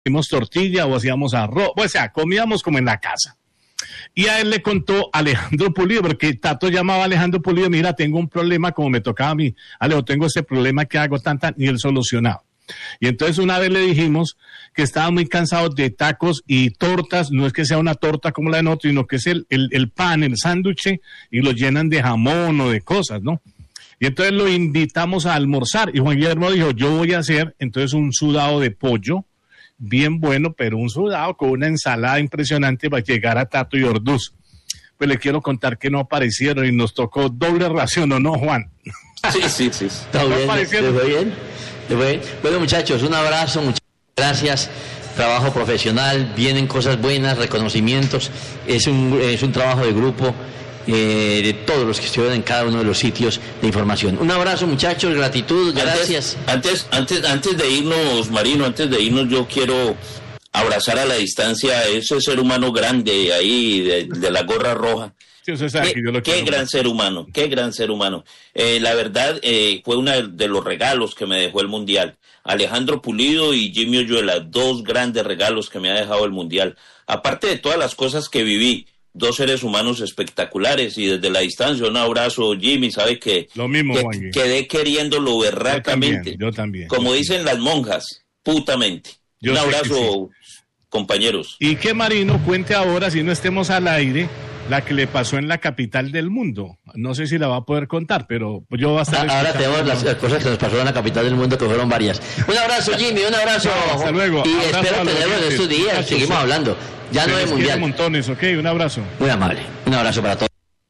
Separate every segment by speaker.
Speaker 1: hacíamos tortilla o hacíamos arroz, o sea, comíamos como en la casa. Y a él le contó Alejandro Pulido, porque Tato llamaba a Alejandro Pulido, mira, tengo un problema como me tocaba a mí, Alejo, tengo ese problema que hago y él solucionaba. Y entonces una vez le dijimos que estaban muy cansados de tacos y tortas, no es que sea una torta como la de nosotros, sino que es el pan, el sándwich, y lo llenan de jamón o de cosas, ¿no? Y entonces lo invitamos a almorzar, y Juan Guillermo dijo, yo voy a hacer entonces un sudado de pollo, bien bueno, pero un sudado con una ensalada impresionante para llegar a Tato y Orduz. Pues le quiero contar que no aparecieron y nos tocó doble ración, ¿o no, Juan?
Speaker 2: Sí.
Speaker 3: ¿Está bien? ¿Te fue bien? Bueno, muchachos, un abrazo, muchas gracias. Trabajo profesional, vienen cosas buenas, reconocimientos. Es un trabajo de grupo de todos los que estuvieron en cada uno de los sitios de información. Un abrazo, muchachos, gratitud, gracias.
Speaker 2: Antes de irnos, Marino, yo quiero abrazar a la distancia a ese ser humano grande ahí de la gorra roja.
Speaker 1: Sí, usted sabe que yo lo
Speaker 2: qué gran ser humano. La verdad, fue uno de los regalos que me dejó el Mundial. Alejandro Pulido y Jimmy Oyuela, dos grandes regalos que me ha dejado el Mundial. Aparte de todas las cosas que viví, dos seres humanos espectaculares, y desde la distancia un abrazo, Jimmy, sabe que
Speaker 1: lo mismo,
Speaker 2: quedé queriéndolo berracamente.
Speaker 1: Yo también.
Speaker 2: Como dicen las monjas, putamente. Un abrazo, compañeros.
Speaker 1: Y que Marino cuente ahora, si no estemos al aire, la que le pasó en la capital del mundo. No sé si la va a poder contar, pero yo voy a estar...
Speaker 3: Ahora tenemos las cosas que nos pasó en la capital del mundo, que fueron varias. Un abrazo, Jimmy, un abrazo.
Speaker 1: Hasta luego.
Speaker 3: Y espero tenerlo en estos días, seguimos hablando. Ya no hay Mundial.
Speaker 1: Montones, ok, un abrazo.
Speaker 3: Muy amable, un abrazo para todos.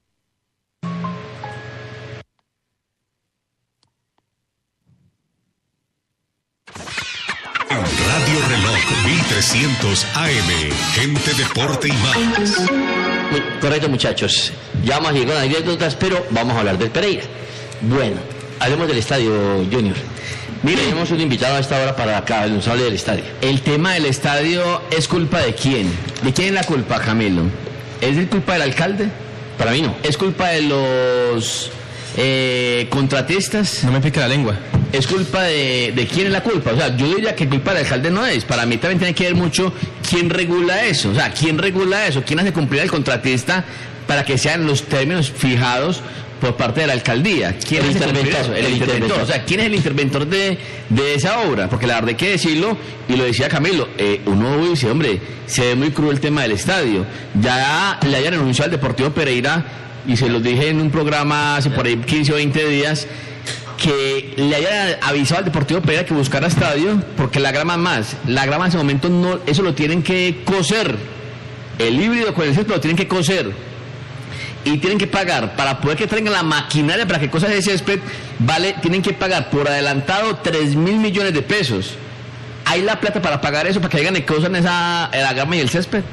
Speaker 4: Radio Reloj 1300 AM, gente, deporte y más.
Speaker 3: Correcto, muchachos. Ya vamos a llegar a anécdotas, pero vamos a hablar del Pereira. Bueno, hablemos del estadio, Junior. Mire, tenemos un invitado a esta hora para acá, el responsable del estadio.
Speaker 5: El tema del estadio es culpa de quién. ¿De quién es la culpa, Camilo? ¿Es culpa del alcalde?
Speaker 3: Para mí no.
Speaker 5: ¿Es culpa de los contratistas?
Speaker 6: No me pique la lengua.
Speaker 5: ¿Es culpa de quién es la culpa? O sea, yo diría que culpa del alcalde no es. Para mí también tiene que ver mucho quién regula eso. O sea, ¿quién regula eso? ¿Quién hace cumplir al contratista para que sean los términos fijados por parte de la alcaldía? ¿Quién es el interventor? O sea, ¿quién es el interventor de esa obra? Porque la verdad hay que decirlo, y lo decía Camilo, uno dice, hombre, se ve muy cruel el tema del estadio. Ya le hayan renunciado al Deportivo Pereira, y se los dije en un programa hace por ahí 15 o 20 días, que le hayan avisado al Deportivo Pereira que buscara estadio, porque la grama en ese momento no, eso lo tienen que coser, el híbrido con el césped lo tienen que coser, y tienen que pagar, para poder que traigan la maquinaria para que cosas de césped, tienen que pagar por adelantado 3.000 millones de pesos. ¿Hay la plata para pagar eso, para que hagan cosas en la grama y el césped?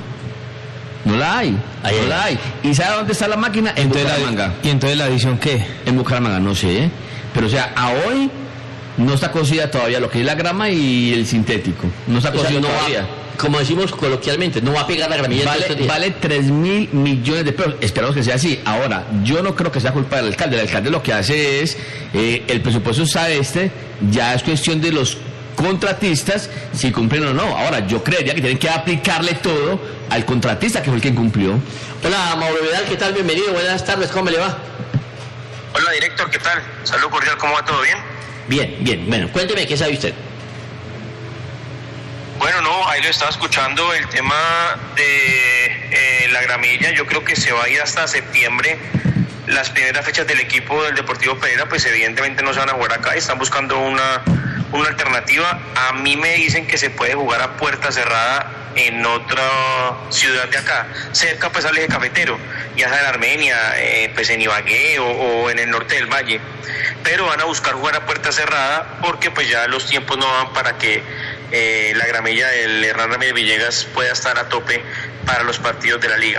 Speaker 5: No la hay. No la hay. ¿Y sabe dónde está la máquina? En Bucaramanga.
Speaker 6: ¿Y entonces la adición qué?
Speaker 5: En Bucaramanga, no sé. Pero o sea, a hoy no está cocida todavía lo que es la grama y el sintético. No está cocido todavía.
Speaker 3: Como decimos coloquialmente, no va a pegar la gramilla.
Speaker 5: Vale 3.000 millones de pesos. Esperamos que sea así. Ahora, yo no creo que sea culpa del alcalde. El alcalde lo que hace es, el presupuesto ya es cuestión de los contratistas si cumplen o no. Ahora, yo creería que tienen que aplicarle todo al contratista, que fue el que incumplió.
Speaker 3: Hola, Mauro Vidal, ¿qué tal? Bienvenido, buenas tardes, ¿cómo le va?
Speaker 7: Hola, director, ¿qué tal? Salud cordial, ¿cómo va? ¿Todo bien?
Speaker 3: Bien. Bueno, cuénteme, ¿qué sabe usted?
Speaker 7: Bueno, no, ahí lo estaba escuchando, el tema de la gramilla. Yo creo que se va a ir hasta septiembre. Las primeras fechas del equipo del Deportivo Pereira, pues evidentemente no se van a jugar acá, están buscando una alternativa. A mí me dicen que se puede jugar a puerta cerrada en otra ciudad de acá, cerca pues al eje cafetero, ya sea en Armenia, pues en Ibagué o en el norte del valle, pero van a buscar jugar a puerta cerrada porque pues ya los tiempos no van para que la gramilla del Hernán Ramírez Villegas pueda estar a tope para los partidos de la liga.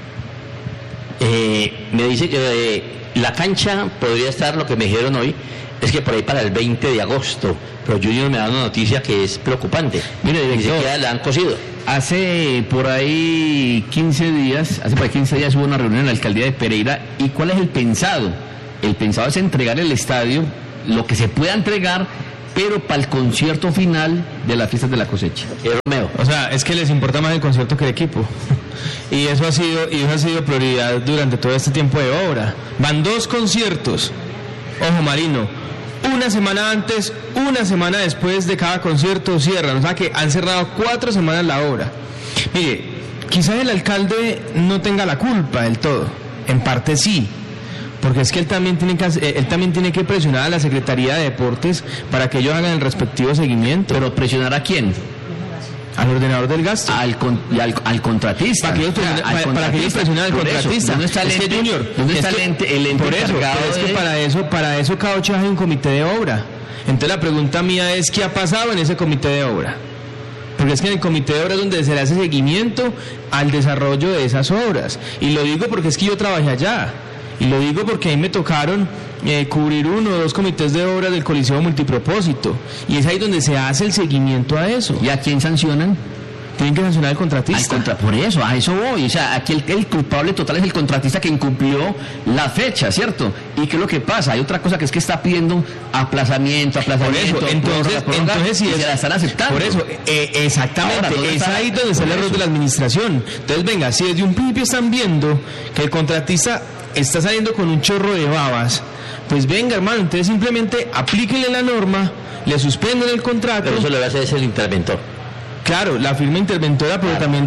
Speaker 3: Me dice que la cancha podría estar, lo que me dijeron hoy, es que por ahí para el 20 de agosto, pero Junior me da una noticia que es preocupante. Mire, director, dice que ya la han cosido.
Speaker 5: Hace por ahí 15 días hubo una reunión en la alcaldía de Pereira. ¿Y cuál es el pensado? El pensado es entregar el estadio, lo que se pueda entregar, pero para el concierto final de las fiestas de la cosecha.
Speaker 3: Romeo.
Speaker 6: O sea, es que les importa más el concierto que el equipo. Y eso ha sido prioridad durante todo este tiempo de obra. Van 2 conciertos. Ojo, Marino. Una semana antes, una semana después de cada concierto cierran. O sea que han cerrado 4 semanas la obra. Mire, quizás el alcalde no tenga la culpa del todo. En parte sí. Porque es que él también tiene que presionar a la Secretaría de Deportes para que ellos hagan el respectivo seguimiento.
Speaker 5: ¿Pero presionar a quién?
Speaker 6: Al ordenador del gasto.
Speaker 5: Al contratista.
Speaker 6: Para que ellos presionen al contratista.
Speaker 5: ¿Dónde está el ente?
Speaker 6: Junior,
Speaker 5: ¿Dónde está el ente
Speaker 6: por eso,
Speaker 5: encargado
Speaker 6: es que para eso cada 8 hay un comité de obra. Entonces la pregunta mía es, ¿qué ha pasado en ese comité de obra? Porque es que en el comité de obra es donde se le hace seguimiento al desarrollo de esas obras. Y lo digo porque es que yo trabajé allá. Y lo digo porque ahí me tocaron cubrir 1 o 2 comités de obra del Coliseo Multipropósito. Y es ahí donde se hace el seguimiento a eso.
Speaker 5: ¿Y a quién sancionan?
Speaker 6: Tienen que sancionar al contratista.
Speaker 5: Por eso, a eso voy. O sea, aquí el culpable total es el contratista que incumplió la fecha, ¿cierto? ¿Y qué es lo que pasa? Hay otra cosa que es que está pidiendo aplazamiento.
Speaker 6: Por eso, entonces
Speaker 5: sí, se la están aceptando.
Speaker 6: Por eso, exactamente, ahora, es ahí donde está el error de la administración. Entonces, venga, si desde un principio están viendo que el contratista está saliendo con un chorro de babas, pues venga, hermano, entonces simplemente aplíquenle la norma, le suspenden el contrato.
Speaker 3: Pero eso lo va a hacer es el interventor.
Speaker 6: Claro, la firma interventora, pero también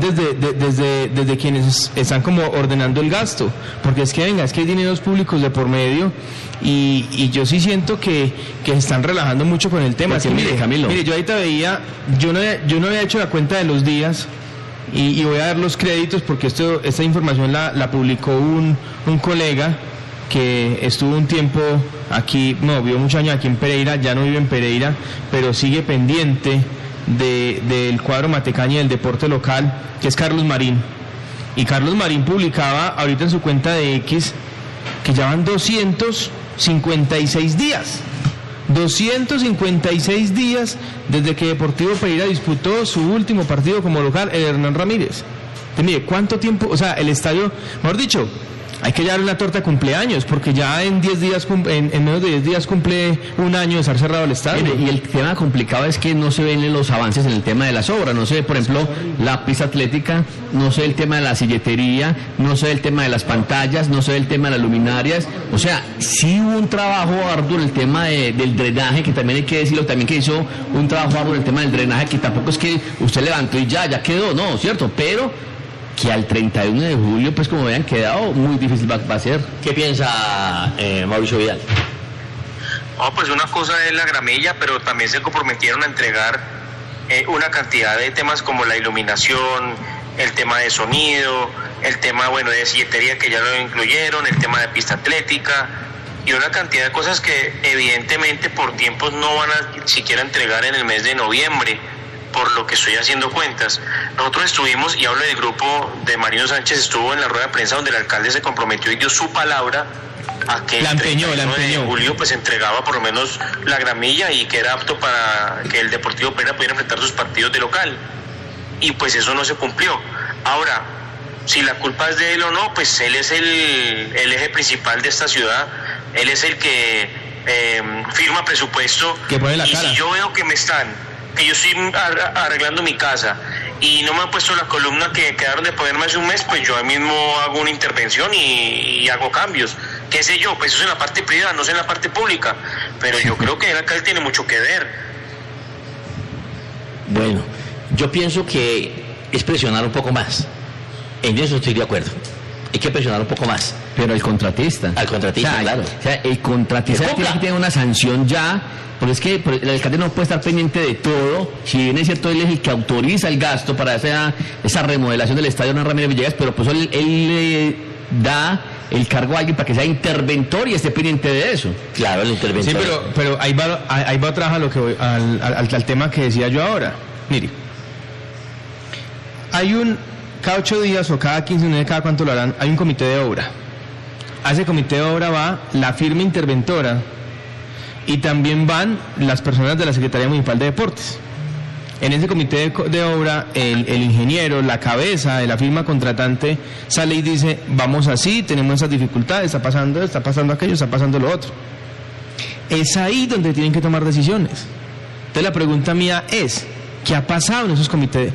Speaker 6: desde quienes están como ordenando el gasto, porque es que venga, es que hay dineros públicos de por medio y yo sí siento que se están relajando mucho con el tema.
Speaker 5: Porque,
Speaker 6: es que,
Speaker 5: Camilo,
Speaker 6: yo ahorita veía, yo no había hecho la cuenta de los días y voy a dar los créditos porque esta información la publicó un colega que estuvo un tiempo aquí, vivió muchos años aquí en Pereira, ya no vive en Pereira, pero sigue pendiente del cuadro Matecaña del deporte local, que es Carlos Marín. Y Carlos Marín publicaba ahorita en su cuenta de X que ya van 256 días. 256 días desde que Deportivo Pereira disputó su último partido como local, el Hernán Ramírez. Entonces, mire, ¿cuánto tiempo? O sea, el estadio, mejor dicho, hay que llevar una torta de cumpleaños, porque ya en 10 días, en menos de 10 días cumple un año de estar cerrado el estadio.
Speaker 5: Y el tema complicado es que no se ven los avances en el tema de las obras. No se ve, por ejemplo, la pista atlética, no se ve el tema de la silletería, no se ve el tema de las pantallas, no se ve el tema de las luminarias. O sea, sí hubo un trabajo arduo en el tema del drenaje, que también hay que decirlo, también que hizo un trabajo arduo en el tema del drenaje, que tampoco es que usted levantó y ya quedó, no, ¿cierto? Pero que al 31 de julio, pues como habían quedado, muy difícil va a ser.
Speaker 3: ¿Qué piensa Mauricio Vidal?
Speaker 7: Pues una cosa es la gramilla, pero también se comprometieron a entregar una cantidad de temas como la iluminación, el tema de sonido, el tema, de silletería que ya lo incluyeron, el tema de pista atlética y una cantidad de cosas que evidentemente por tiempos no van a siquiera entregar en el mes de noviembre, por lo que estoy haciendo cuentas. Nosotros estuvimos, y hablo del grupo de Marino Sánchez, estuvo en la rueda de prensa donde el alcalde se comprometió y dio su palabra a que el 31 de julio pues entregaba por lo menos la gramilla y que era apto para que el Deportivo Pereira pudiera enfrentar sus partidos de local. Y pues eso no se cumplió. Ahora, si la culpa es de él o no, pues él es el eje principal de esta ciudad, él es el que firma presupuesto,
Speaker 6: que pone la cara.
Speaker 7: Si yo veo que yo estoy arreglando mi casa y no me han puesto la columna que quedaron de ponerme hace un mes, pues yo mismo hago una intervención y hago cambios. ¿Qué sé yo? Pues eso es en la parte privada, no es en la parte pública. Pero yo creo que el alcalde tiene mucho que ver.
Speaker 3: Bueno, yo pienso que es presionar un poco más. En eso estoy de acuerdo. Hay que presionar un poco más.
Speaker 5: Pero el contratista.
Speaker 3: Al contratista, claro.
Speaker 5: O sea, el contratista tiene que tener una sanción ya. Porque es que el alcalde no puede estar pendiente de todo. Si bien es cierto, él es el que autoriza el gasto para esa remodelación del estadio Hernán Ramírez Villegas, pero pues él le da el cargo a alguien para que sea interventor y esté pendiente de eso.
Speaker 3: Claro, el interventor.
Speaker 6: Sí, pero ahí va otra vez a lo que voy, al tema que decía yo ahora. Mire, cada 8 días o cada 15 días, cada cuánto lo harán, hay un comité de obra. A ese comité de obra va la firma interventora y también van las personas de la Secretaría Municipal de Deportes. En ese comité de obra, el ingeniero, la cabeza de la firma contratante, sale y dice, vamos así, tenemos esas dificultades, está pasando aquello, está pasando lo otro. Es ahí donde tienen que tomar decisiones. Entonces la pregunta mía es, ¿qué ha pasado en esos comités